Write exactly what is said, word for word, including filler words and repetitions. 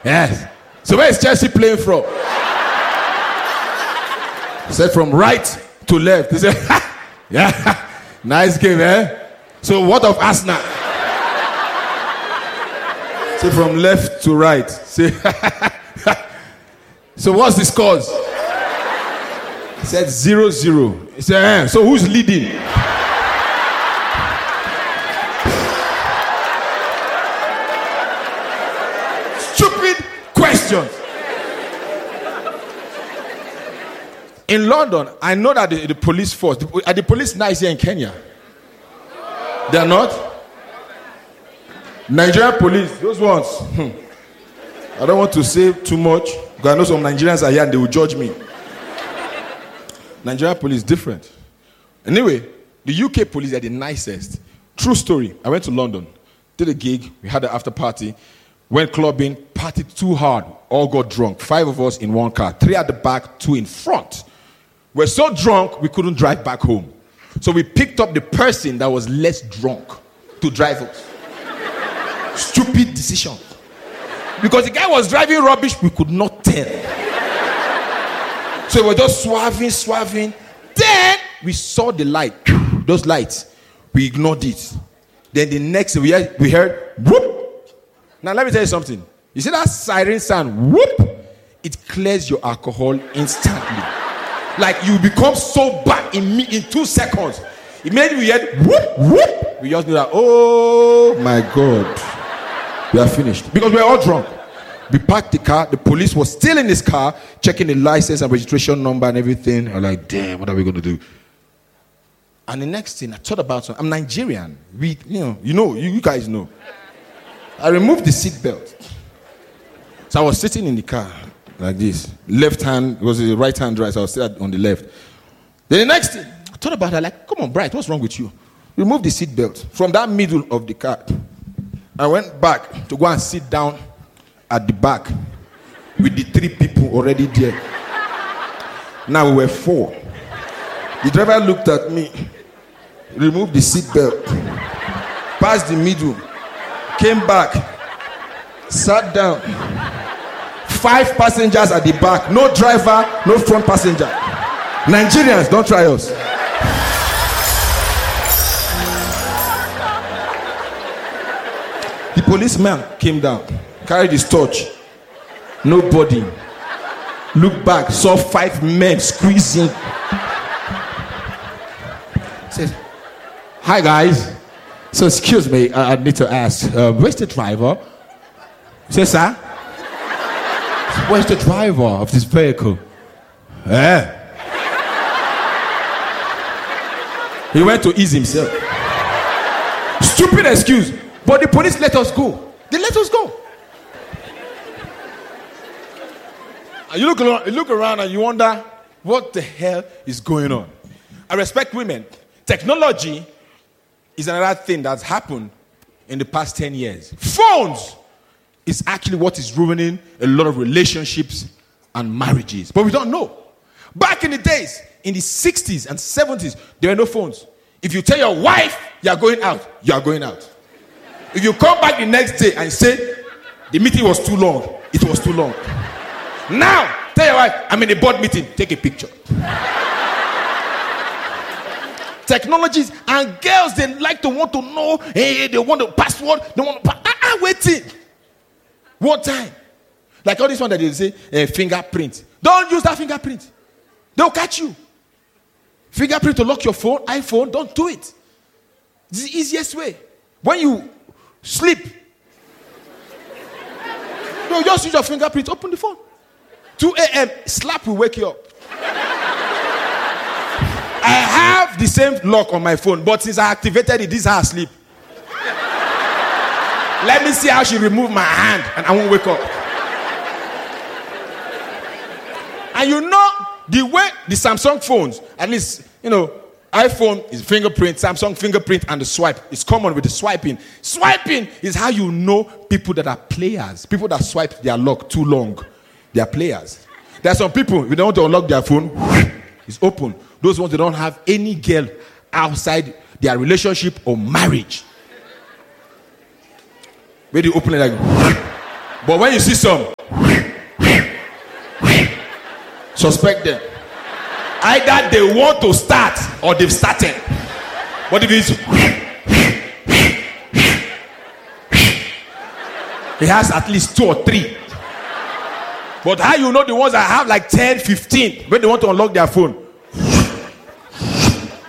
Yes. So where is Chelsea playing from? He said from right to left. He said, yeah, nice game, eh? So what of Arsenal? So from left to right. Say, so what's the scores? He said zero zero. He said, eh, so who's leading? Stupid questions. In London, I know that the, the police force, the, are the police nice here in Kenya? They are not? Nigerian police, those ones. Hmm. I don't want to say too much because I know some Nigerians are here and they will judge me. Nigerian police different. Anyway, the U K police are the nicest. True story. I went to London, did a gig, we had an after party, went clubbing, partied too hard, all got drunk. Five of us in one car, three at the back, two in front. We're so drunk we couldn't drive back home. So we picked up the person that was less drunk to drive us. Stupid decision. Because the guy was driving rubbish, we could not tell. So we were just swerving, swerving. Then we saw the light, those lights. We ignored it. Then the next thing we heard, we heard whoop. Now let me tell you something. You see that siren sound, whoop? It clears your alcohol instantly. Like you become sober in in two seconds. Immediately we heard whoop, whoop. We just knew that, oh my God. We are finished. Because we were all drunk. We parked the car. The police was still in his car, checking the license and registration number and everything. I'm like, damn, what are we going to do? And the next thing, I thought about something. I'm Nigerian. We, you know, you know, you, you guys know. I removed the seatbelt. So I was sitting in the car like this. Left hand, it was the right hand drive, so I was sitting on the left. Then the next thing, I thought about it. Like, come on, Bright, what's wrong with you? Remove the seatbelt. From that middle of the car, I went back to go and sit down at the back with the three people already there. Now we were four. The driver looked at me, removed the seatbelt, passed the middle, came back, sat down. Five passengers at the back, no driver, no front passenger. Nigerians, don't try us. The policeman came down, carried his torch. Nobody. Looked back, saw five men squeezing. Said, hi guys. So excuse me, I, I need to ask, uh, where's the driver? Say, sir? Where's the driver of this vehicle? Eh? He went to ease himself. Stupid excuse. But the police let us go. They let us go. And you look around, you look around and you wonder, what the hell is going on? I respect women. Technology is another thing that's happened in the past ten years. Phones is actually what is ruining a lot of relationships and marriages. But we don't know. Back in the days, in the sixties and seventies, there were no phones. If you tell your wife you are going out, you are going out. If you come back the next day and say, the meeting was too long, it was too long. Now, tell your wife, I'm in a board meeting, take a picture. Technologies and girls, they like to want to know, hey, they want the password, they want to, ah, ah, waiting. What time? Like all this one that they say, uh, fingerprint. Don't use that fingerprint. They'll catch you. Fingerprint to lock your phone, iPhone, don't do it. It's the easiest way. When you sleep, no, just use your fingerprint, open the phone. two a.m., slap will wake you up. I have the same lock on my phone, but since I activated it, this is how I sleep. Let me see how she remove my hand and I won't wake up. And you know, the way the Samsung phones, at least, you know, iPhone is fingerprint, Samsung fingerprint, and the swipe. It's common with the swiping. Swiping is how you know people that are players. People that swipe their lock too long. They are players. There are some people, if they don't want to unlock their phone, it's open. Those ones, they don't have any girl outside their relationship or marriage. Where they open it like, but when you see some, suspect them. Either they want to start or they've started. But if it's he has at least two or three. But how you know the ones that have like ten, fifteen when they want to unlock their phone?